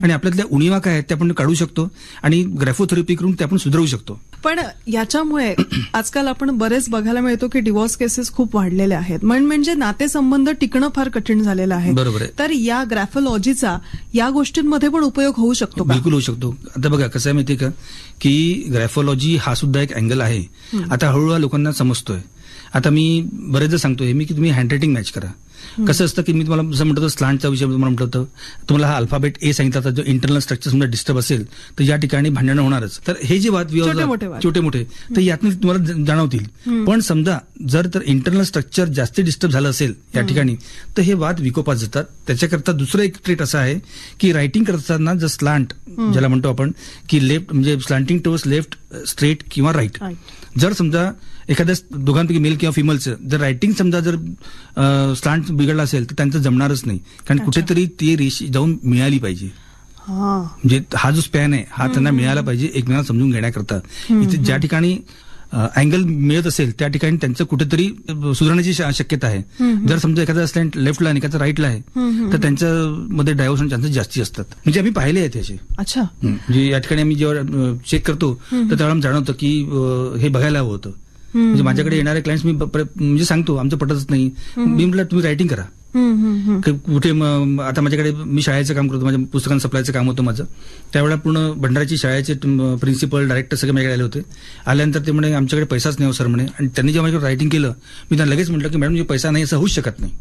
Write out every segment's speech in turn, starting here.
आणि आपल्यातल्या उणिवा काय आहेत त्या आपण काढू शकतो आणि ग्राफोथेरपी करून ते आपण सुधारू शकतो. पण याच्यामुळे आजकाल आपण बरेच बघायला मिळतो की डिव्होर्स केसेस खूप वाढलेल्या आहेत. म्हणजे नातेसंबंध टिकणं फार कठीण झालेलं आहे. बरोबर आहे. तर या ग्राफोलॉजीचा या गोष्टींमध्ये पण उपयोग होऊ शकतो का? बिलकुल होऊ शकतो. आता बघा कसं आहे माहितीये का की ग्राफोलॉजी हा सुद्धा एक अँगल आहे. आता हळूहळू लोकांना समजतोय. आता मी बरेचदा सांगतोय मी की तुम्ही हँडरायटिंग मॅच करा. कसं असतं की मी तुम्हाला जसं म्हटलं स्लांटचा विषय तुम्हाला म्हटलं होतं, तुम्हाला हा अल्फाबेट ए सांगितला तर जो इंटरनल स्ट्रक्चर समजा डिस्टर्ब असेल तर या ठिकाणी भांडणं होणारच. तर हे जे वाद छोटे मोठे तर यातनं तुम्हाला जाणवतील. पण समजा जर तर इंटरनल स्ट्रक्चर जास्त डिस्टर्ब झालं असेल या ठिकाणी तर हे वाद विकोपात जातात. त्याच्याकरता दुसरं एक ट्रेट असं आहे की रायटिंग करत असताना जर स्लांट ज्याला म्हणतो आपण की लेफ्ट म्हणजे स्लांटिंग टुवर्ड्स लेफ्ट, स्ट्रेट किंवा राईट, जर समजा एखाद्या दोघांपैकी मेल किंवा फिमेलचं जर रायटिंग समजा जर स्लांट बिघडला असेल तर त्यांचं जमणारच नाही. कारण कुठेतरी ती रेष जाऊन मिळाली पाहिजे. म्हणजे हा जो स्पॅन आहे हा त्यांना मिळाला पाहिजे एकमेकांना समजून घेण्याकरता. इथे ज्या ठिकाणी अँगल मिळत असेल त्या ठिकाणी त्यांचं कुठेतरी सुधारण्याची शक्यता आहे. जर समजा एखादा स्लॅन्ट लेफ्टला आणि एखादा राईटला आहे तर त्यांच्यामध्ये डायव्हर्शन चान्सेस जास्ती असतात. म्हणजे आम्ही पाहिले आहेत त्याचे. अच्छा. म्हणजे या ठिकाणी आम्ही जेव्हा चेक करतो तर त्यावेळेला जाणवतं की हे बघायला हवं होतं. म्हणजे माझ्याकडे येणारे क्लायंट्स मी म्हणजे सांगतो आमचं पटतच नाही. मी म्हटलं तुम्ही रायटिंग करा. कुठे आता माझ्याकडे मी शाळेचं काम करतो, माझ्या पुस्तकांचं सप्लायचं काम होतं माझं. त्यावेळेला पूर्ण भंडाराची शाळेचे प्रिन्सिपल डायरेक्टर सगळे माझ्याकडे आले होते. आल्यानंतर ते म्हणे आमच्याकडे पैसाच नाही हो सर म्हणे. आणि त्यांनी जेव्हा माझ्याकडे रायटिंग केलं मी त्यांना लगेच म्हटलं की मॅडम पैसा नाही असं होऊच शकत नाही.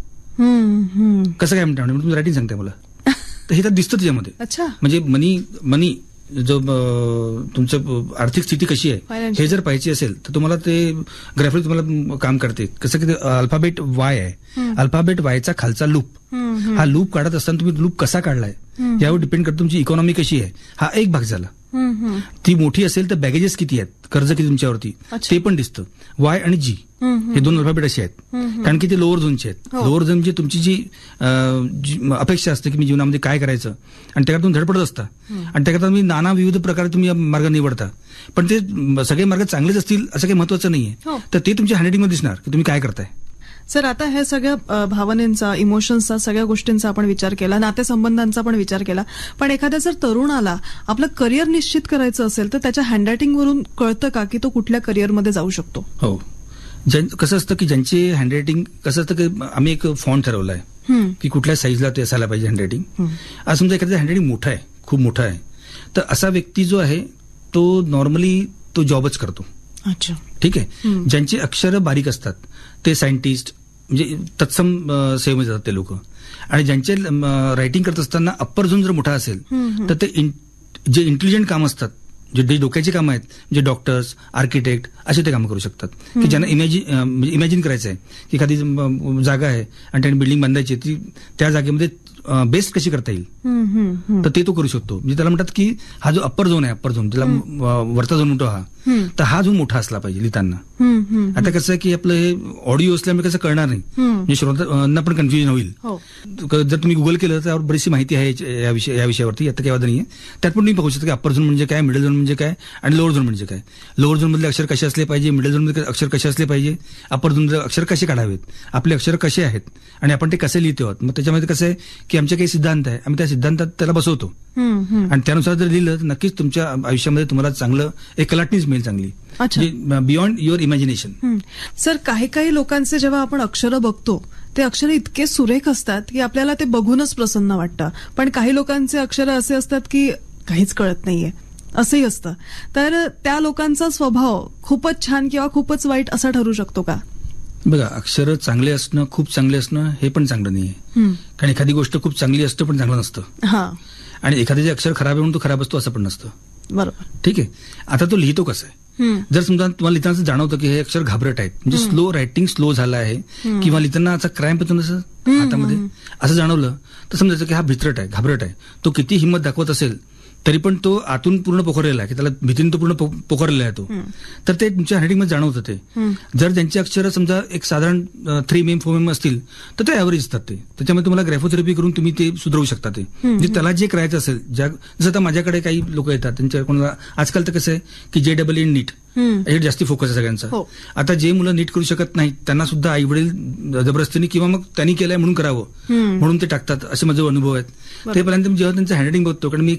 कसं काय म्हणता तुम्ही रायटिंग सांगताय मला. तर हे तर दिसतं त्याच्यामध्ये. म्हणजे मनी जो तुमचं आर्थिक स्थिती कशी आहे हे जर पाहिजे असेल तर तुम्हाला ते ग्राफिक तुम्हाला काम करते. कसं की अल्फाबेट वाय आहे, अल्फाबेट वायचा खालचा लूप, हा लूप काढत असताना तुम्ही लूप कसा काढलाय यावर डिपेंड करतो तुमची इकॉनॉमी कशी आहे. हा एक भाग झाला. ती मोठी असेल तर बॅगेजेस किती आहेत, कर्ज किती तुमच्यावरती ते पण दिसतं. वाय आणि जी हे दोन अल्फाबेट असे आहेत कारण की ते लोअर झोनचे आहेत. लोअर झोन म्हणजे तुमची जी अपेक्षा असते की मी जीवनामध्ये काय करायचं आणि त्याकडे तुम्ही धडपडत असता आणि त्याकरता तुम्ही नाना विविध प्रकारे तुम्ही मार्ग निवडता. पण ते सगळे मार्ग चांगलेच असतील असं काही महत्वाचं नाहीये. तर ते तुमच्या हँडरायटिंगमध्ये दिसणार की तुम्ही काय करताय. सर आता हे सगळ्या भावनेंचा, इमोशन्सचा, सगळ्या गोष्टींचा आपण विचार केला, नातेसंबंधांचा पण विचार केला. पण एखाद्या जर तरुणाला आपलं करिअर निश्चित करायचं असेल तर त्याच्या हँडरायटिंगवरून कळतं का की तो कुठल्या करिअरमध्ये जाऊ शकतो. हो. कसं असतं की ज्यांचे हँडरायटिंग कसं असतं की आम्ही एक फॉन्ट ठरवला आहे की कुठल्या साईजला ते असायला पाहिजे हँडरायटिंग. आज समजा एखाद्या हँडरायटिंग मोठा आहे, खूप मोठा आहे, तर असा व्यक्ती जो आहे तो नॉर्मली तो जॉबच करतो. अच्छा. ठीक आहे. ज्यांची अक्षरं बारीक असतात ते सायंटिस्ट म्हणजे तत्सम सेवेमध्ये जातात ते लोक. आणि ज्यांचे रायटिंग करत असताना अप्पर झोन जर मोठा असेल तर ते जे इंटेलिजंट काम असतात, जे डोक्याची कामं आहेत, जे डॉक्टर्स, आर्किटेक्ट असे ते कामं करू शकतात की ज्यांना इमॅजिन करायचं आहे की एखादी जागा आहे आणि त्यांनी बिल्डिंग बांधायची ती त्या जागेमध्ये बेस्ट कशी करता येईल तर ते तो करू शकतो. म्हणजे त्याला म्हणतात की हा जो अप्पर झोन आहे, अप्पर झोन त्याला वरचा झोन म्हणतो हा, तर हा झोन मोठा असला पाहिजे लिहिताना. आता कसं आहे की आपलं हे ऑडिओ असल्यामुळे कसं कळणार नाही, म्हणजे श्रोत्यांना पण कन्फ्युजन होईल. जर तुम्ही गुगल केलं तर त्यावर बरीचशी माहिती आहे या विषयावरती, आता काही वाद नाहीये. त्यात पण तुम्ही बघू शकता की अप्पर झोन म्हणजे काय, मिडल झोन म्हणजे काय आणि लोअर झोन म्हणजे काय. लोअर झोन मधले अक्षर कसे असले पाहिजे, मिडल झोन मध्ये अक्षर कसे असले पाहिजे, अप्पर झोन मध्ये अक्षर कसे काढावेत, आपले अक्षर कसे आहेत आणि आपण ते कसे लिहितो आहोत. मग त्याच्यामध्ये कसं आहे की आमचे काही सिद्धांत आहे, आम्ही त्या सिद्धांतात त्याला बसवतो आणि त्यानुसार जर लिहिलं तर नक्कीच तुमच्या आयुष्यामध्ये तुम्हाला चांगलं एक कलाटणीच मिळेल चांगली, बियॉन्ड युअर इमॅजिनेशन. सर काही लोकांचे जेव्हा आपण अक्षरं बघतो ते अक्षर इतके सुरेख असतात की आपल्याला ते बघूनच प्रसन्न वाटतं. पण काही लोकांचे अक्षरं असे असतात की काहीच कळत नाहीये असंही असतं. तर त्या लोकांचा स्वभाव खूपच छान किंवा खूपच वाईट असा ठरू शकतो का. बघा, अक्षर चांगले असणं, खूप चांगले असणं हे पण चांगलं नाहीये. कारण एखादी गोष्ट खूप चांगली असतं पण चांगलं नसतं आणि एखाद्याचे अक्षर खराब आहे म्हणून तो खराब असतो असं पण नसतं. बरोबर. ठीक आहे. आता तो लिहितो कसं आहे. जर समजा तुम्हाला लिहिताना जाणवतं की हे अक्षर घाबरट आहेत, म्हणजे स्लो रायटिंग स्लो झालं आहे किंवा लिहिताना असा क्रॅम्प येतो हातामध्ये असं जाणवलं तर समजायचं की हा भित्रट आहे, घाबरट आहे. तो किती हिंमत दाखवत असेल तरी पण तो आतून पूर्ण पोखरलेला आहे की त्याला भीतीने तो पूर्ण पोखरलेला आहे तो. तर ते तुमच्या हँडरायटिंगमध्ये जाणवतं ते. जर ज्यांची अक्षरं समजा एक साधारण 3 mm 4 mm असतील तर ते ॲव्हरेज असतात ते. त्याच्यामुळे तुम्हाला ग्रॅफोथेरपी करून तुम्ही ते सुधारू शकता ते. म्हणजे त्याला जे करायचं असेल जसं आता माझ्याकडे काही लोक येतात त्यांच्या कोणाला आजकाल तर कसं आहे की JEE नीट याच्यावर जास्ती फोकस आहे सगळ्यांचा. आता जे मुलं नीट करू शकत नाहीत त्यांना सुद्धा आई वडील जबरदस्तीने किंवा मग त्यांनी केलंय म्हणून करावं म्हणून ते टाकतात असे माझे अनुभव आहेत. ते पर्यंत जेव्हा त्यांचं हँडरायटिंग बघतो कारण मी